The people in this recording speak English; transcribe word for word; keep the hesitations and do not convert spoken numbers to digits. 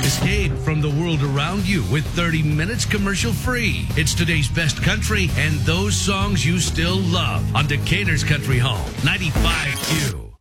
Escape from the world around you with thirty minutes commercial free. It's today's best country and those songs you still love on Decatur's Country Home, ninety-five Q.